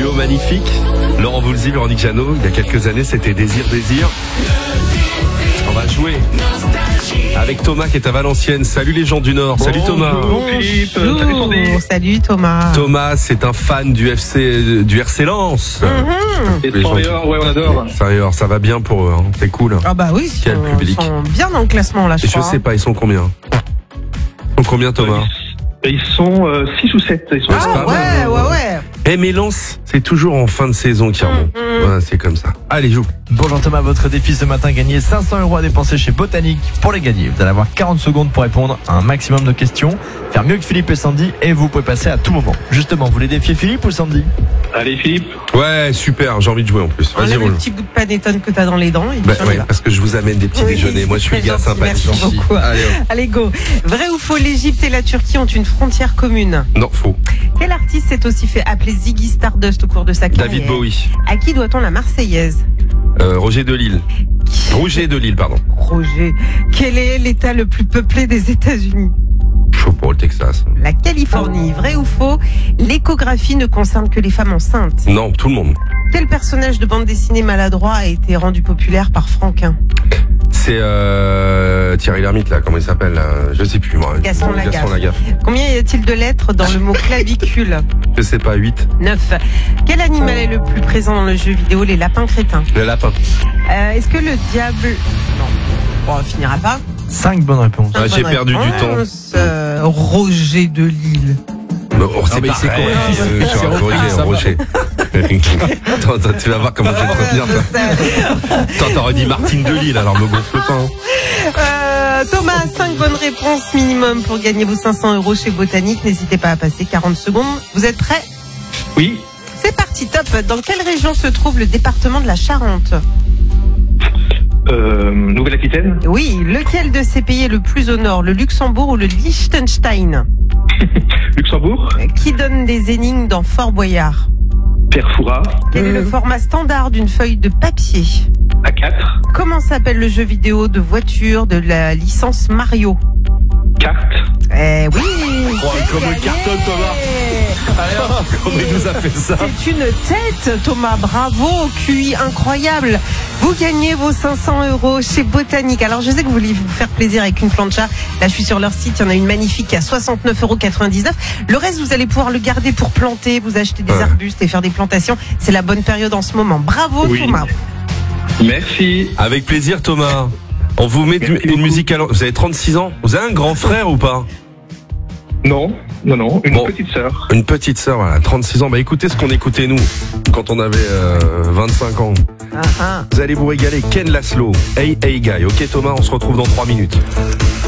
duo magnifique. Laurent Voulzy, Véronique Jeannot, il y a quelques années, c'était Désir. On va jouer avec Thomas qui est à Valenciennes. Salut les gens du Nord. Salut Thomas. Bonjour Philippe. Salut Sandy. Salut Thomas. Thomas, c'est un fan du RC Lens. Et Sérieux, ouais, on adore. Sérieux, ça va bien pour eux, hein. C'est cool. Ah bah oui, Quel public. ils sont bien dans le classement là, je crois. Je sais pas, ils sont combien? Ils sont combien Thomas? Ils sont 6 ou 7. Ils sont Ah ouais. Eh mais Lens, c'est toujours en fin de saison qui remonte. Ouais, c'est comme ça. Allez, joue. Bonjour Thomas, votre défi ce matin, gagner 500 € à dépenser chez Botanique. Pour les gagner, vous allez avoir 40 secondes pour répondre à un maximum de questions, faire mieux que Philippe et Sandy, et vous pouvez passer à tout moment. Justement, vous voulez défier Philippe ou Sandy? Allez Philippe. Ouais, super, j'ai envy de jouer en plus. Vas-y, Enlève le roule. petit bout de panettone que t'as dans les dents. Et puis on y Ouais, va. parce que je vous amène des petits Oui, déjeuners. Moi, je suis le c'est gars gentil, sympathique. merci beaucoup. Allez, hop. Allez, go. Vrai ou faux, l'Égypte et la Turquie ont une frontière commune? Non, faux. Quel artiste s'est aussi fait appeler Ziggy Stardust au cours de sa carrière? David Bowie. À qui doit-on la Marseillaise? Roger Delille. Rouget Delille, pardon. Roger. Quel est l'État le plus peuplé des États-Unis? Chaud pour le Texas. La Californie. Vrai ou faux, l'échographie ne concerne que les femmes enceintes? Non, tout le monde. Quel personnage de bande dessinée maladroit a été rendu populaire par Franquin? C'est Thierry Lhermitte, là, comment il s'appelle là, je sais plus moi. Gaston Lagaffe. Lagaffe. Combien y a-t-il de lettres dans le mot clavicule? Je sais pas, 8. 9. Quel animal est le plus présent dans le jeu vidéo? Les lapins crétins. Le lapin. Est-ce que le diable... Non, bon, on finira pas. 5 bonnes réponses. Ah, j'ai Bonne perdu du réponse. Roger Delille. Oh, c'est mais pareil. c'est correct. Je vais corriger, Roger. Attends, tu vas voir comment je vais te retenir. Attends, t'aurais dit Martine Delille, alors me gonfle pas. Hein. Thomas, 5 bonnes réponses minimum pour gagner vos 500 € chez Botanique. N'hésitez pas à passer 40 secondes. Vous êtes prêts? Oui. C'est parti, top. Dans quelle région se trouve le département de la Charente? Nouvelle-Aquitaine. Oui, lequel de ces pays est le plus au nord, le Luxembourg ou le Liechtenstein? Luxembourg. Qui donne des énigmes dans Fort Boyard? Pierre Fouras. Quel est le format standard d'une feuille de papier? A4. Comment s'appelle le jeu vidéo de voiture de la licence Mario? Carte. Oui. Comme le carton, Thomas. Comment il nous a fait ça? C'est une tête, Thomas. Bravo, QI incroyable. Vous gagnez vos 500 € chez Botanique. Alors, je sais que vous voulez vous faire plaisir avec une plancha. Là, je suis sur leur site. Il y en a une magnifique à 69,99 €. Le reste, vous allez pouvoir le garder pour planter, vous acheter des arbustes et faire des plantations. C'est la bonne période en ce moment. Bravo, Oui. Thomas. Merci. Avec plaisir, Thomas. On vous met Merci une beaucoup. musique à l'envers. Vous avez 36 ans. Vous avez un grand frère ou pas? Non. Une Bon. petite sœur. Une petite sœur, voilà, 36 ans. Bah écoutez ce qu'on écoutait nous quand on avait 25 ans. Ah, ah. Vous allez vous régaler. Ken Laszlo, Hey Hey Guy. Ok Thomas, on se retrouve dans 3 minutes.